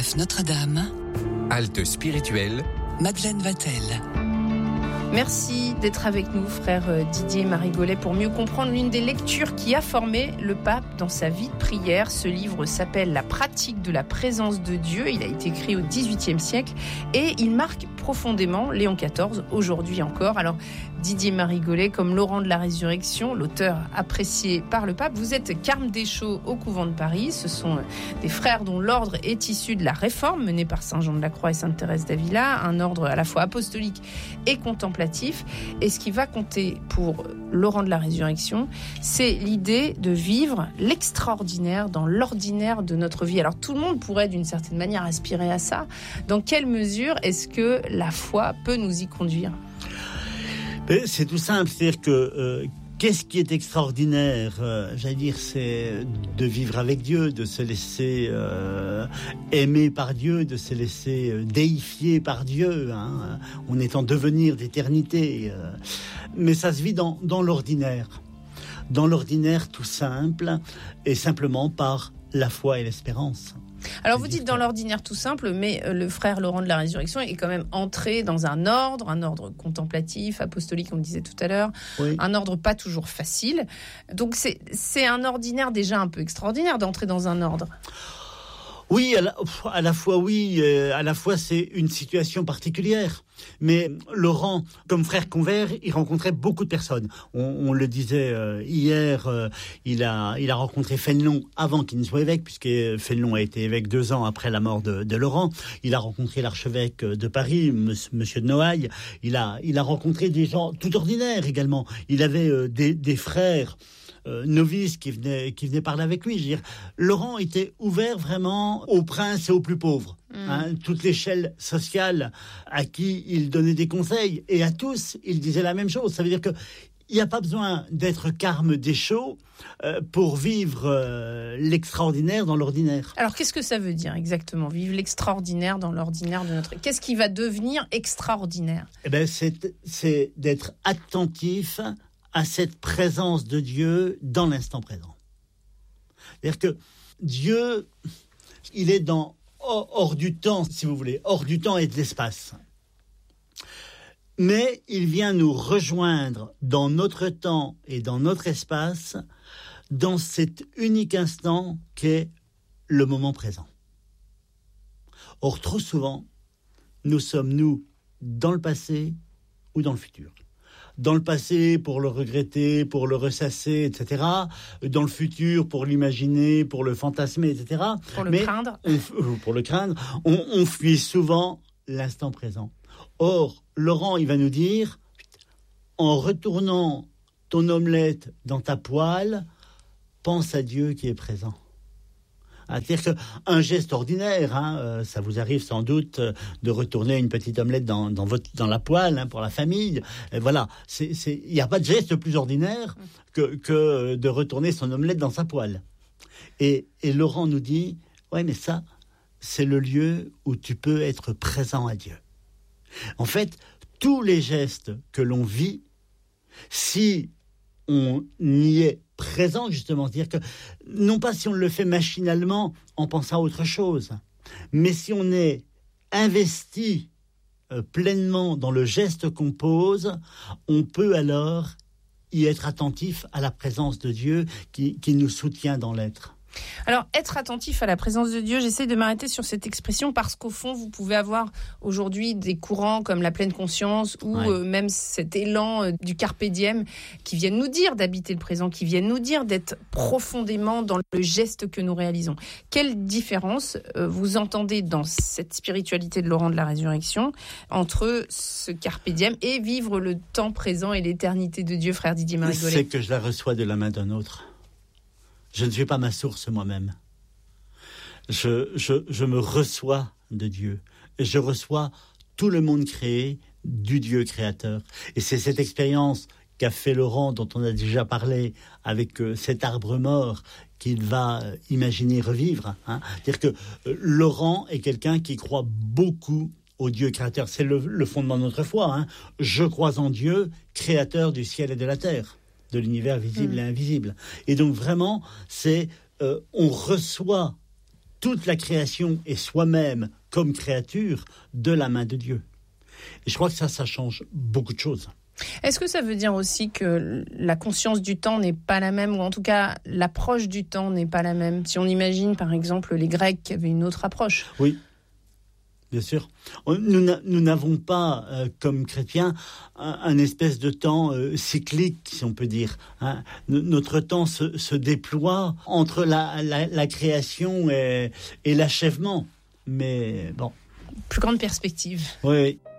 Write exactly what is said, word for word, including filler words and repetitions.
F Notre-Dame. Halte spirituelle. Madeleine Vatel. Merci d'être avec nous, frère Didier Marigolet, pour mieux comprendre l'une des lectures qui a formé le pape dans sa vie de prière. Ce livre s'appelle « La pratique de la présence de Dieu ». Il a été écrit au dix-huitième siècle et il marque profondément Léon quatorze, aujourd'hui encore. Alors, Didier Marigolet, comme Laurent de la Résurrection, l'auteur apprécié par le pape, vous êtes carme des Chaux au couvent de Paris. Ce sont des frères dont l'ordre est issu de la Réforme, menée par Saint Jean de la Croix et Sainte Thérèse d'Avila, un ordre à la fois apostolique et contemplatif. Et ce qui va compter pour Laurent de la Résurrection, c'est l'idée de vivre l'extraordinaire dans l'ordinaire de notre vie. Alors tout le monde pourrait d'une certaine manière aspirer à ça. Dans quelle mesure est-ce que la foi peut nous y conduire ? C'est tout simple, c'est-à-dire que euh, qu'est-ce qui est extraordinaire euh, J'allais dire, c'est de vivre avec Dieu, de se laisser euh, aimer par Dieu, de se laisser euh, déifier par Dieu. Hein. On est en devenir d'éternité, euh, mais ça se vit dans, dans l'ordinaire, dans l'ordinaire tout simple, et simplement par la foi et l'espérance. Alors vous dites dans l'ordinaire tout simple, mais le frère Laurent de la Résurrection est quand même entré dans un ordre, un ordre contemplatif, apostolique, on le disait tout à l'heure, oui. Un ordre pas toujours facile. Donc c'est, c'est un ordinaire déjà un peu extraordinaire d'entrer dans un ordre. Oui, à la, à la fois oui, euh, à la fois c'est une situation particulière. Mais Laurent, comme frère convers, il rencontrait beaucoup de personnes. On, on le disait euh, hier, euh, il a il a rencontré Fénelon avant qu'il ne soit évêque, puisque Fénelon a été évêque deux ans après la mort de, de Laurent. Il a rencontré l'archevêque de Paris, Monsieur de Noailles. Il a il a rencontré des gens tout ordinaires également. Il avait euh, des, des frères. Euh, novices qui venaient, qui venaient parler avec lui. Je veux dire, Laurent était ouvert vraiment aux princes et aux plus pauvres. Mmh. Hein, toute l'échelle sociale à qui il donnait des conseils. Et à tous, il disait la même chose. Ça veut dire que il n'y a pas besoin d'être carme des Chaux euh, pour vivre euh, l'extraordinaire dans l'ordinaire. Alors, qu'est-ce que ça veut dire exactement, vivre l'extraordinaire dans l'ordinaire de notre... Qu'est-ce qui va devenir extraordinaire ? Eh ben, c'est, c'est d'être attentif à cette présence de Dieu dans l'instant présent. C'est-à-dire que Dieu, il est dans, hors du temps, si vous voulez, hors du temps et de l'espace. Mais il vient nous rejoindre dans notre temps et dans notre espace, dans cet unique instant qu'est le moment présent. Or, trop souvent, nous sommes, nous, dans le passé ou dans le futur. Dans le passé pour le regretter, pour le ressasser, et cetera. Dans le futur pour l'imaginer, pour le fantasmer, et cetera. Pour le Mais craindre. On, pour le craindre, on, on fuit souvent l'instant présent. Or, Laurent, il va nous dire, en retournant ton omelette dans ta poêle, pense à Dieu qui est présent. C'est-à-dire qu'un geste ordinaire, hein, euh, ça vous arrive sans doute euh, de retourner une petite omelette dans, dans, votre, dans la poêle hein, pour la famille. Et voilà, il n'y a pas de geste plus ordinaire que, que de retourner son omelette dans sa poêle. Et, et Laurent nous dit, ouais, mais ça, c'est le lieu où tu peux être présent à Dieu. En fait, tous les gestes que l'on vit, si on y est présent, justement, c'est-à-dire que non pas si on le fait machinalement en pensant à autre chose, mais si on est investi euh, pleinement dans le geste qu'on pose, on peut alors y être attentif à la présence de Dieu qui, qui nous soutient dans l'être. Alors, être attentif à la présence de Dieu, j'essaie de m'arrêter sur cette expression parce qu'au fond, vous pouvez avoir aujourd'hui des courants comme la pleine conscience ou ouais. euh, même cet élan euh, du carpe diem qui viennent nous dire d'habiter le présent, qui viennent nous dire d'être profondément dans le geste que nous réalisons. Quelle différence euh, vous entendez dans cette spiritualité de Laurent de la Résurrection entre ce carpe diem et vivre le temps présent et l'éternité de Dieu, frère Didier Marigolet ? C'est que je la reçois de la main d'un autre. Je ne suis pas ma source moi-même. Je, je, je me reçois de Dieu. Et je reçois tout le monde créé du Dieu créateur. Et c'est cette expérience qu'a fait Laurent, dont on a déjà parlé, avec euh, cet arbre mort qu'il va euh, imaginer revivre. Hein. C'est-à-dire que euh, Laurent est quelqu'un qui croit beaucoup au Dieu créateur. C'est le, le fondement de notre foi. Hein. Je crois en Dieu, créateur du ciel et de la terre, de l'univers visible mmh. et invisible. Et donc vraiment, c'est euh, on reçoit toute la création est soi-même, comme créature, de la main de Dieu. Et je crois que ça, ça change beaucoup de choses. Est-ce que ça veut dire aussi que la conscience du temps n'est pas la même, ou en tout cas l'approche du temps n'est pas la même? Si on imagine par exemple les Grecs qui avaient une autre approche. Oui, bien sûr. Nous, n'a, nous n'avons pas, euh, comme chrétiens, un, un espèce de temps euh, cyclique, si on peut dire. Hein. Notre temps se, se déploie entre la, la, la création et, et l'achèvement. Mais bon. Plus grande perspective. Oui, oui.